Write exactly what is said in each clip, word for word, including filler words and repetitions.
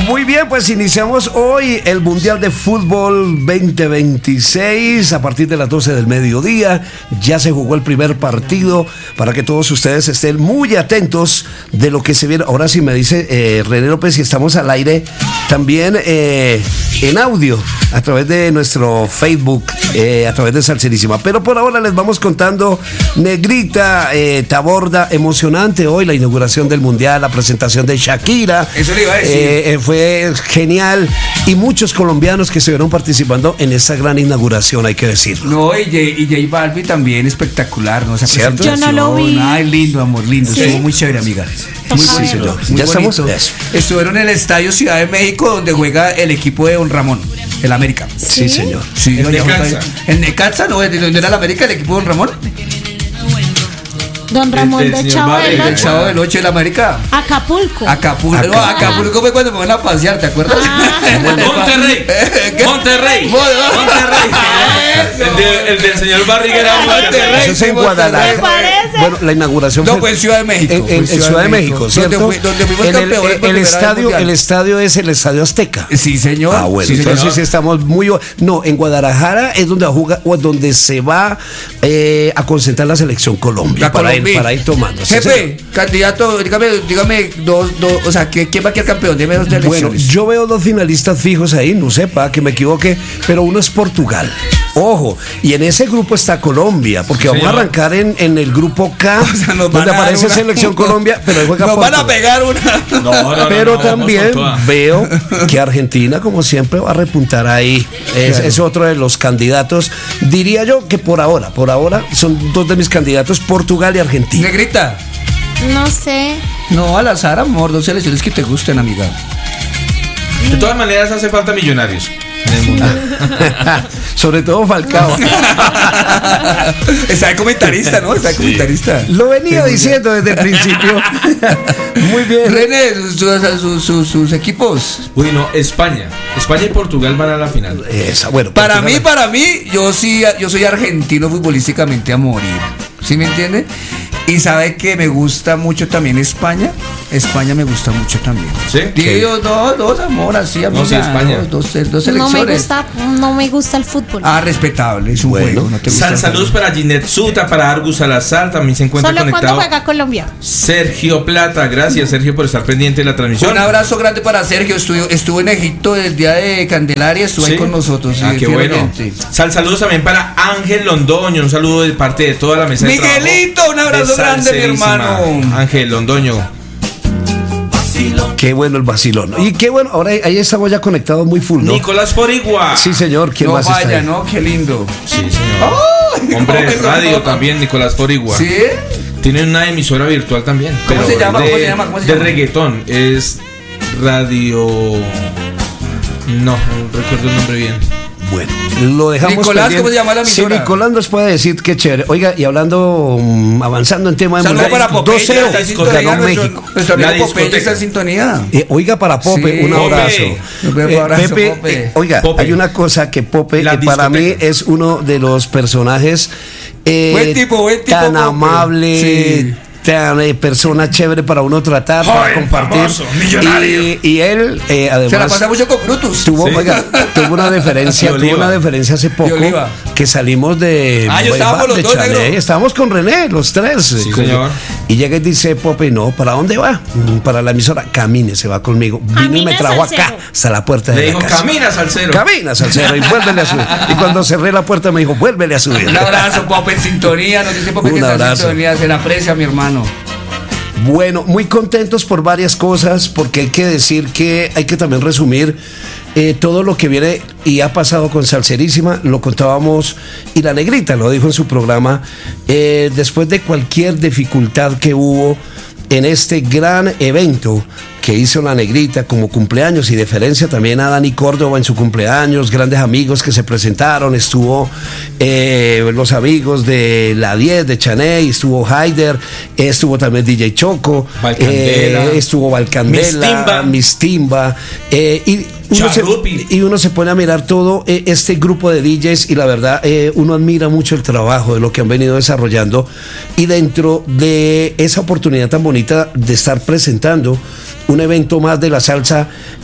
Muy bien, pues iniciamos hoy el Mundial de Fútbol veinte veintiséis a partir de las doce del mediodía. Ya se jugó el primer partido para que todos ustedes estén muy atentos de lo que se viene. Ahora sí me dice eh, René López si estamos al aire también eh, en audio a través de nuestro Facebook, eh, a través de Salserísima. Pero por ahora les vamos contando, Negrita, eh, Taborda, emocionante hoy la inauguración del Mundial, la presentación de Shakira. Eso le iba a decir. Eh, eh, fue genial y muchos colombianos que estuvieron participando en esta gran inauguración, hay que decirlo. No, y J, y J Balvin también espectacular, ¿no? Esa ¿Cierto? Yo no lo vi. Ay, lindo, amor, lindo. ¿Sí? Estuvo muy chévere, amiga. Toca Muy verlo. señor. Ya estamos. Eso. Estuvieron en el Estadio Ciudad de México, donde juega el equipo de Don Ramón, el América. Sí, ¿Sí? señor. Sí, El allá juega- Necaxa. El Necaxa, ¿no? ¿De dónde era el América, el equipo de Don Ramón? Don Ramón del de señor Chavo Vargas. del El Ocho. Chavo del Ocho del América. Acapulco. Acapulco. No, Acapulco. Acapulco fue cuando me van a pasear, ¿te acuerdas? Monterrey, ¿Qué? Monterrey, Mon- Monterrey. El, de- el del señor Barriga era Monterrey. Eso es en ¿Me Guadalajara. parece? Bueno, la inauguración No, fue fue en Ciudad de México. En, fue en- en Ciudad de México, ¿cierto? Donde, fui- donde fuimos En el, campeones el- por el primera vez estadio, mundial. el estadio es el Estadio Azteca. Sí, señor. Ah, bueno, Sí, señor. entonces sí estamos muy... No, en Guadalajara es donde, juega, o donde se va eh, a concentrar la selección Colombia. La para, ir, Colombia. para ir tomando. Sí, señor. Jefe, candidato, dígame, dígame dos, dos, o sea, ¿qué- ¿quién va a quedar campeón? Dime dos Bueno, elecciones. yo veo dos finalistas fijos ahí, no sepa que me equivoque, pero uno es Portugal. Ojo, y en ese grupo está Colombia, porque Sí, vamos señor. a arrancar en, en el grupo K, O sea, nos van donde a dar aparece una- Selección Colombia, pero ahí juega Nos van a Portugal. pegar una. No, no, no, Pero no, vamos también con toda. veo que Argentina, como siempre, va a repuntar ahí. Es, Claro. es otro de los candidatos. Diría yo que por ahora, por ahora, son dos de mis candidatos, Portugal y Argentina. Negrita. No sé. No, al azar, amor, dos elecciones que te gusten, amiga. De todas maneras hace falta millonarios en el mundo. Sobre todo Falcao. Está de comentarista, ¿no? Está de Sí. comentarista. Lo venía diciendo desde el principio. Muy bien. René, sus, sus, sus- sus equipos. Uy, no, España. España y Portugal van a la final. Esa, bueno, Para Portugal- mí, para mí, yo sí, yo soy argentino futbolísticamente a morir. ¿Sí me entiende? Y sabe que me gusta mucho también España. España me gusta mucho también. ¿Sí? Digo, dos, dos, amor, así, amiga. sí, España. Dos, dos, dos No me selecciones. gusta, no me gusta el fútbol. Ah, respetable, es un Bueno. juego. No te gusta Sal, el saludos para Ginette Suta, para Argus Salazar, también se encuentra Solo cuando conectado. juega Colombia. Sergio Plata, gracias Sergio por estar pendiente de la transmisión. Un abrazo grande para Sergio. Estuvo, estuvo en Egipto el día de Candelaria, estuvo ahí Sí. con nosotros. Ah, sí, qué fiel bueno. oyente. Sal, saludos también para Ángel Londoño, un saludo de parte de toda la mesa de trabajo. Miguelito, un abrazo de grande, mi Salserísima. hermano. Ángel Londoño. Qué bueno el vacilón. Y qué bueno, ahora ahí estamos ya conectados muy full, ¿no? Nicolás Forigua. Sí, señor. ¿Quién No más está vaya, ahí? ¿no? Qué lindo. Sí, señor. Hombre de radio también, Nicolás Forigua. ¿Sí? Tiene una emisora virtual también. ¿Cómo pero se llama? de- ¿Cómo se llama? ¿Cómo se de llama? reggaetón. Es radio. No, no recuerdo el nombre bien. Bueno, lo dejamos. Nicolás, pendiente. ¿cómo se llama la Sí, emisora? Nicolás nos puede decir qué chévere. Oiga, y hablando, mm, avanzando en tema de Saludos mundial, para Popeye, dos cero, está en discoteca, sintonía. ganó Nuestro, México. nuestro La amigo Popeye discoteca. está en sintonía. Eh, oiga, para Pope, Sí. un abrazo. Pope. Un abrazo, Pepe, Pope. eh, oiga, Pope. hay una cosa que Pope La eh, para mí discoteca. es uno de los personajes eh, Buen tipo, buen tipo, tan Pope. amable, Sí. tan eh, persona chévere para uno tratar, Joven, para compartir. famoso, millonario. Y, y él, eh, Se la además, pasa mucho con Brutus. tuvo, Sí. oiga, tuvo una deferencia, De tuvo Oliva. una deferencia hace poco Oliva. que salimos de, Ah, yo Boy estábamos Band, los de dos, Chalet, negro. estábamos con René, los tres. Sí, Con- señor. Y llega y dice Pope, no, ¿para dónde va? "Mm, Para la emisora, camine, se va conmigo. Vino y Camine, me trajo acá, salsero. hasta la puerta de Le la dijo, casa. camina, salsero. Camina, salsero, y vuélvele a subir. Y cuando cerré la puerta me dijo, vuélvele a subir. Un abrazo, Pope, en sintonía. Nos dice Pope Un que está en abrazo. sintonía. Se le aprecia, mi hermano. Bueno, muy contentos por varias cosas, porque hay que decir que hay que también resumir eh, todo lo que viene y ha pasado con Salserísima. Lo contábamos y la Negrita lo dijo en su programa, eh, después de cualquier dificultad que hubo en este gran evento que hizo la Negrita como cumpleaños, y deferencia también a Dani Córdoba en su cumpleaños, grandes amigos que se presentaron, estuvo eh, los amigos de La diez, de Chaney, estuvo Haider, estuvo también D J Choco, Valcandela, eh, estuvo Valcandela, Mistimba, Mistimba, eh, y uno, se, Charupi. y uno se pone a mirar todo eh, este grupo de D Js, y la verdad eh, uno admira mucho el trabajo de lo que han venido desarrollando, y dentro de esa oportunidad tan bonita de estar presentando un evento más de la salsa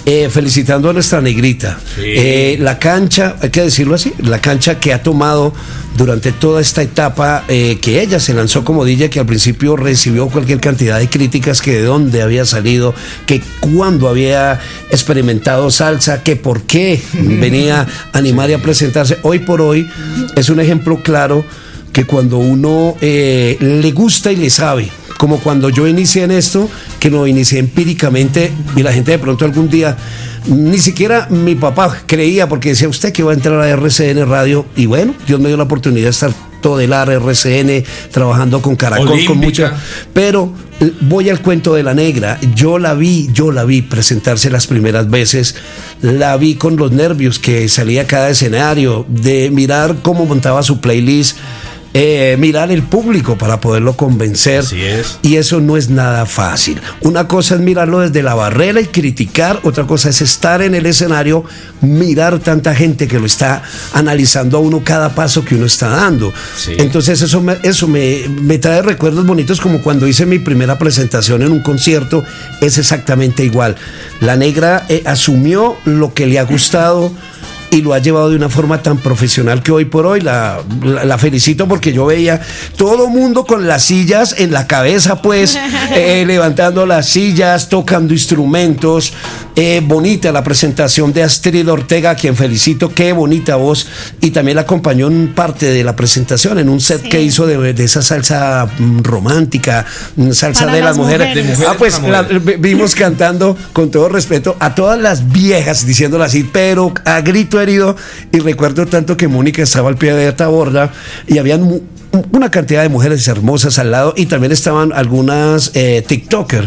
eh, felicitando a nuestra negrita. Sí. Eh, la cancha, hay que decirlo así, la cancha que ha tomado durante toda esta etapa, eh, que ella se lanzó como D J, que al principio recibió cualquier cantidad de críticas, que de dónde había salido, que cuándo había experimentado salsa, que por qué venía a animar y a presentarse. Hoy por hoy es un ejemplo claro que cuando uno eh, le gusta y le sabe, como cuando yo inicié en esto, que lo inicié empíricamente y la gente de pronto algún día, ni siquiera mi papá creía, porque decía, usted que va a entrar a R C N Radio, y bueno, Dios me dio la oportunidad de estar todo el área R C N, trabajando con Caracol, Olímpica. con mucha, pero voy al cuento de la negra. Yo la vi, yo la vi presentarse las primeras veces, la vi con los nervios que salía cada escenario, de mirar cómo montaba su playlist, Eh, mirar el público para poderlo convencer. Así es. Y eso no es nada fácil. Una cosa es mirarlo desde la barrera y criticar, otra cosa es estar en el escenario, mirar tanta gente que lo está analizando a uno cada paso que uno está dando. Sí. Entonces eso, me, eso me, me trae recuerdos bonitos, como cuando hice mi primera presentación en un concierto. Es exactamente igual. La negra eh, asumió lo que le ha gustado y lo ha llevado de una forma tan profesional que hoy por hoy la, la, la felicito, porque yo veía todo mundo con las sillas en la cabeza, pues, eh, levantando las sillas, tocando instrumentos. Eh, bonita la presentación de Astrid Ortega, a quien felicito, qué bonita voz, y también la acompañó en parte de la presentación, en un set sí. que hizo de, de esa salsa romántica, salsa para de las, las mujeres. mujeres. De mujeres ah, pues la, vimos cantando, con todo respeto, a todas las viejas, diciéndolo así, pero a grito herido. Y recuerdo tanto que Mónica estaba al pie de esta borda y habían mu- una cantidad de mujeres hermosas al lado, y también estaban algunas eh, TikTokers.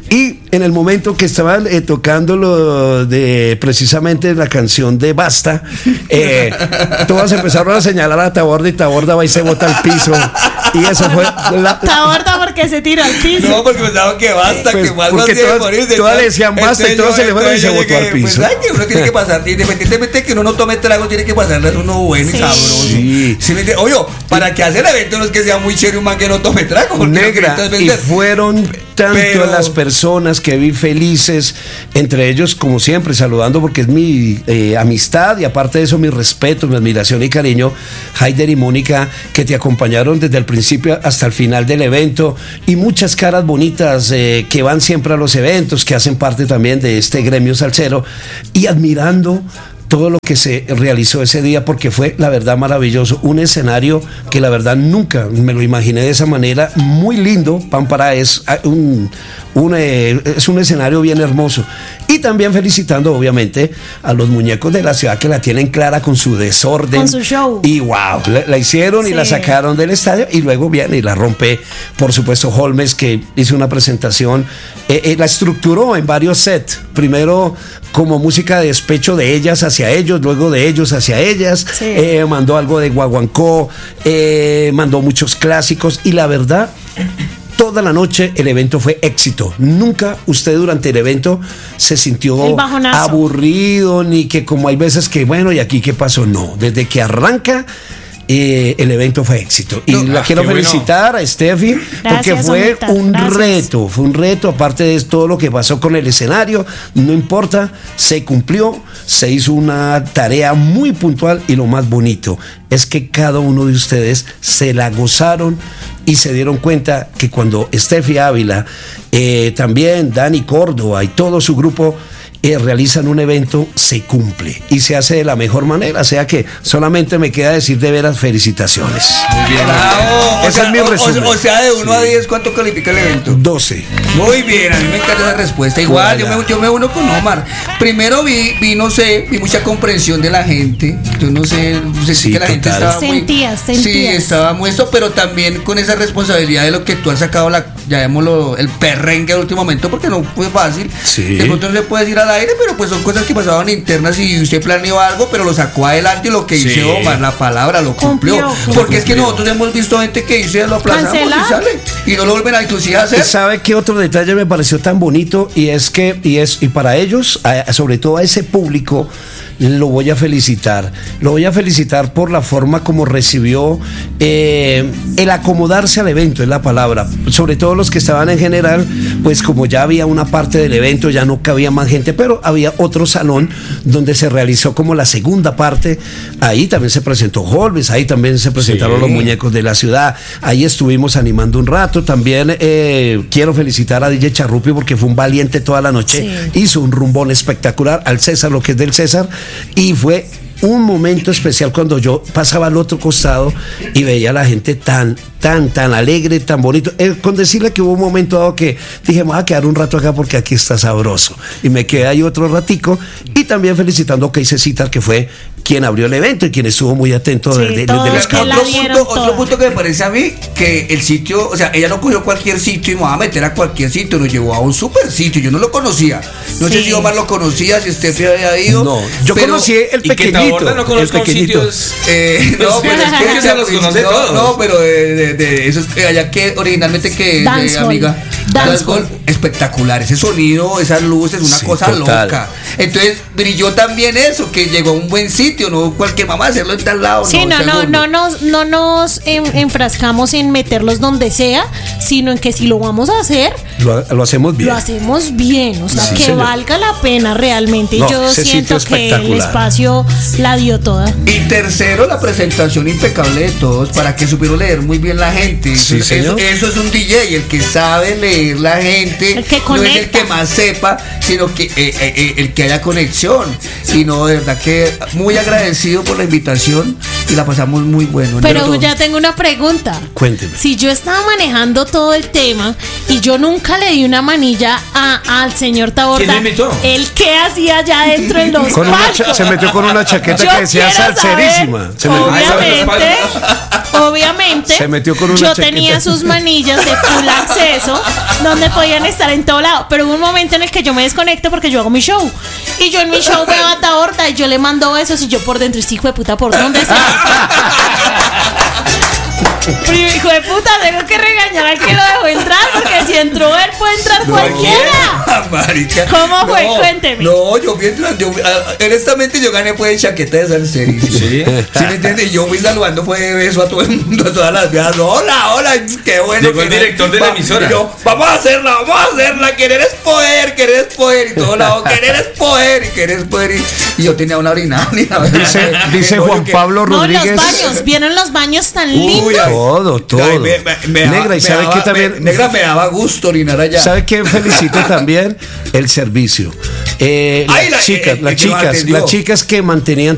Y en el momento que estaban eh, tocando lo de precisamente la canción de Basta, eh, todas empezaron a señalar a Taborda, y Taborda va y se bota al piso. Y eso fue la, Taborda porque se tiró al piso. No, porque pensaban que basta, pues, que más porque no tiene todas, morirse. todas le decían basta, y todas se le fueron y se botó al piso. Pues, ay, que uno tiene que pasar, independientemente que uno no tome trago, tiene que pasarle uno bueno Sí. y sabroso. Sí. ¿Sí me entiendes? Oye, para que hacer el evento no es que sea muy serio un man que no tome trago. porque Negra, lo que y necesitas es vender. fueron tanto Pero- las personas que vi felices, entre ellos, como siempre, saludando, porque es mi eh, amistad, y aparte de eso, mi respeto, mi admiración y cariño, Haider y Mónica, que te acompañaron desde el principio hasta el final del evento, y muchas caras bonitas eh, que van siempre a los eventos, que hacen parte también de este gremio salsero, y admirando todo lo que se realizó ese día, porque fue la verdad maravilloso, un escenario que la verdad nunca me lo imaginé de esa manera, muy lindo. Pámpara es un, un, eh, es un escenario bien hermoso, y también felicitando obviamente a los muñecos de la ciudad, que la tienen clara con su desorden, con su show, y wow, la, la hicieron sí. y la sacaron del estadio, y luego viene y la rompe, por supuesto, Holmes, que hizo una presentación, eh, eh, la estructuró en varios sets, primero como música de despecho de ellas hacia ellos, luego de ellos hacia ellas, sí. eh, mandó algo de guaguancó, eh, mandó muchos clásicos, y la verdad, toda la noche el evento fue éxito. Nunca usted durante el evento se sintió aburrido, ni que como hay veces que, bueno, ¿y aquí qué pasó? No, desde que arranca Eh, el evento fue éxito, y no, la ah, quiero felicitar bueno. a Steffi, porque fue un Gracias. reto, fue un reto, aparte de todo lo que pasó con el escenario, no importa, se cumplió, se hizo una tarea muy puntual, y lo más bonito es que cada uno de ustedes se la gozaron y se dieron cuenta que cuando Steffi Ávila, eh, también Dani Córdoba y todo su grupo Eh, realizan un evento, se cumple y se hace de la mejor manera. O sea que solamente me queda decir de veras felicitaciones. Muy bien, bravo. Ese es mi resumen. O, o sea, de uno sí. a diez, ¿cuánto califica el evento? doce. Muy bien, a mí me encanta esa respuesta. Igual, yo me, yo me uno con Omar. Primero vi, vi, no sé, vi mucha comprensión de la gente. Yo no sé, sentí sí, que la total. gente estaba muy. Sentías, sentías. Sí, estaba muy esto, pero también con esa responsabilidad de lo que tú has sacado, la, llamémoslo, el perrengue al último momento, porque no fue fácil. Sí. De pronto no se puede decir al aire, pero pues son cosas que pasaban internas, y usted planeó algo, pero lo sacó adelante, y lo que sí. dice Omar, la palabra, lo cumplió. cumplió, cumplió. Porque es que nosotros hemos visto gente que dice lo aplazamos ¿Cancelar? y sale, y no lo vuelven a inclusive a hacer. ¿Sabe qué otro detalle me pareció tan bonito? Y es que, y es, y para ellos, a, sobre todo a ese público lo voy a felicitar. Lo voy a felicitar por la forma como recibió eh, el acomodarse al evento, es la palabra. Sobre todo los que estaban en general, pues como ya había una parte del evento, ya no cabía más gente, pero había otro salón donde se realizó como la segunda parte. Ahí también se presentó Holmes, ahí también se presentaron sí. los muñecos de la ciudad. Ahí estuvimos animando un rato. También eh, quiero felicitar a D J Charrupio porque fue un valiente toda la noche. Sí. Hizo un rumbón espectacular, al César lo que es del César, y fue un momento especial cuando yo pasaba al otro costado y veía a la gente tan, tan, tan alegre, tan bonito. Eh, con decirle que hubo un momento dado que dije, me voy a quedar un rato acá porque aquí está sabroso. Y me quedé ahí otro ratico. Y también felicitando a Casey Citar, que fue quien abrió el evento y quien estuvo muy atento sí, de, de, de los cambios. Otro punto, otro punto que me parece a mí, que el sitio, o sea, ella no cogió cualquier sitio y me va a meter a cualquier sitio, nos llevó a un super sitio, yo no lo conocía. No sí. sé si Omar lo conocía, si Steffi había ido. No, yo pero, conocí el pequeñito. No conozco sitios. Eh, no, pero es que se los conoce no, todos. No, pero de, de, de eso es que allá que originalmente que Dance de amiga. Dance Hall espectacular, ese sonido, esas luces, una sí, cosa total. loca. Entonces brilló también eso, que llegó a un buen sitio, no cualquier mamá hacerlo en tal lado. Sí, no, no, no, no nos, no nos en, enfrascamos en meterlos donde sea, sino en que si lo vamos a hacer, lo, lo hacemos bien. Lo hacemos bien, o sea, sí, que señor. valga la pena realmente. No, yo siento que el espacio la dio toda. Y tercero, la presentación impecable de todos, para que supieron leer muy bien la gente. Sí, eso, señor. Eso, eso es un D J, el que sabe leer la gente, el que no es el que más sepa, sino que eh, eh, el que haya conexión. Y no, de verdad que muy agradecido por la invitación y la pasamos muy bueno. Pero ya tengo una pregunta. Cuénteme. Si yo estaba manejando todo el tema y yo nunca le di una manilla a, al señor Taborda, ¿quién le invitó? ¿Él qué hacía allá dentro en los con una cha- Se metió con una chaqueta yo que decía salserísima. Se metió, obviamente, obviamente, se metió con una yo chaqueta. tenía sus manillas de full acceso donde podían estar en todo lado, pero hubo un momento en el que yo me desconecto porque yo hago mi show y yo en mi show veo a Taborda y yo le mando besos y yo por dentro estoy hijo de puta, ¿por dónde está? Pero hijo de puta, tengo que regañar al que lo dejó entrar, porque si entró él puede entrar no, cualquiera. Marica. ¿Cómo fue? No, Cuénteme. No, yo fui entrando, yo, honestamente yo gané pues chaqueta de salserísimo. Sí. ¿Sí me entiendes? Yo fui saludando fue de beso a todo el mundo, a todas las viejas. Hola, hola, qué bueno. Llegó el director de la emisora. Yo, vamos a hacerla, vamos a hacerla. Querer es poder, querer es poder. Y todo lado, querer es poder, y querer es poder. Y, y yo tenía una orina. Dice, dice Juan Pablo Rodríguez. No, los baños, vieron los baños tan lindos. Uy, todo, todo. Ay, me, me, me Negra, daba, y sabe daba, que también. Me, negra, me daba gusto orinar allá. ¿Sabe qué felicito también? El servicio. Eh, Ay, las la, chicas, eh, las eh, chicas, las chicas que mantenían